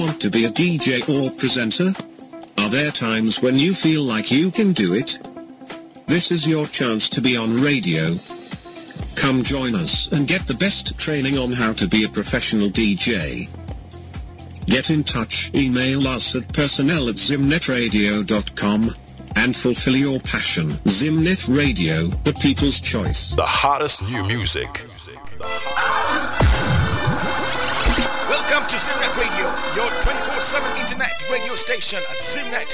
Want to be a DJ or presenter? Are there times when you feel like you can do it? This is your chance to be on radio. Come join us and get the best training on how to be a professional DJ. Get in touch, email us at personnel@zimnetradio.com and fulfill your passion. Zimnet Radio, the people's choice. The hottest new music. Welcome to Zimnet Radio, your 24/7 internet radio station at Zimnet.